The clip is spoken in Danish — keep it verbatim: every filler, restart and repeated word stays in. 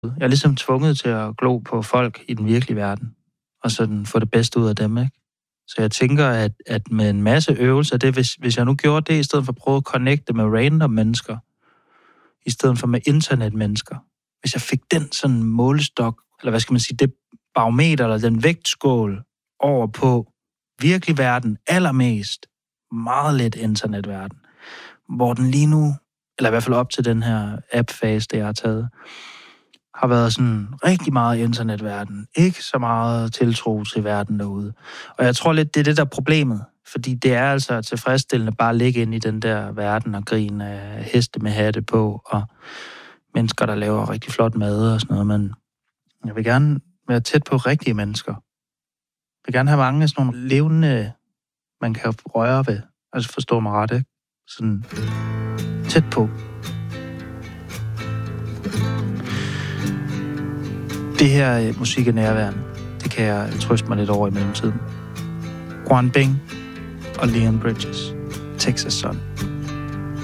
Jeg er ligesom tvunget til at glo på folk i den virkelige verden, og sådan få det bedste ud af dem, ikke? Så jeg tænker, at, at med en masse øvelser, det, hvis, hvis jeg nu gjorde det, i stedet for at prøve at connecte med random mennesker, i stedet for med internetmennesker, hvis jeg fik den sådan målestok, eller hvad skal man sige, det barometer, eller den vægtskål over på virkelig verden allermest, meget lidt internetverden, hvor den lige nu, eller i hvert fald op til den her app-fase, det jeg har taget, har været sådan rigtig meget internetverden. Ikke så meget tiltro til verden derude. Og jeg tror lidt, det er det, der er problemet. Fordi det er altså tilfredsstillende bare at ligge ind i den der verden og grine af heste med hatte på, og mennesker, der laver rigtig flot mad og sådan noget. Men jeg vil gerne være tæt på rigtige mennesker. Jeg vil gerne have mange sådan nogle levende, man kan røre ved. Altså forstå mig ret, ikke? Sådan tæt på. Det her musik er nærværende. Det kan jeg trøste mig lidt over i mellemtiden. Quan Bing og Leon Bridges. Texas Sun.